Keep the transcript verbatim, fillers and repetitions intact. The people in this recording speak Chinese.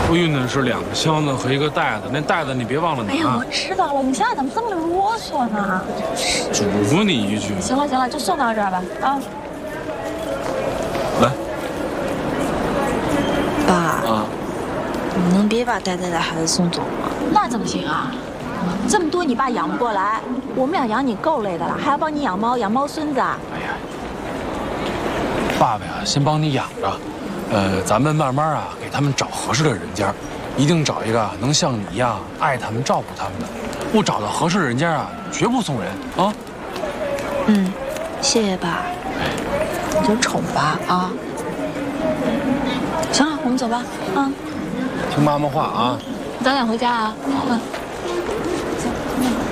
我运的是两个箱子和一个袋子，那袋子你别忘了拿。 哎呀，我知道了，你现在怎么这么啰嗦呢？ 嘱咐你一句。 行了行了，就送到这儿吧，啊。 来。 爸。 啊。 你能别把呆呆的孩子送走吗？那怎么行啊？这么多你爸养不过来，我们俩养你够累的了，还要帮你养猫、养猫孙子啊。哎呀， 爸爸呀，先帮你养着。呃，咱们慢慢啊，给他们找合适的人家，一定找一个能像你一样爱他们、照顾他们的。不找到合适的人家啊，绝不送人啊。 嗯，谢谢爸，你就宠吧啊。行了，我们走吧，啊。 听妈妈话啊。 早点回家啊。嗯。走。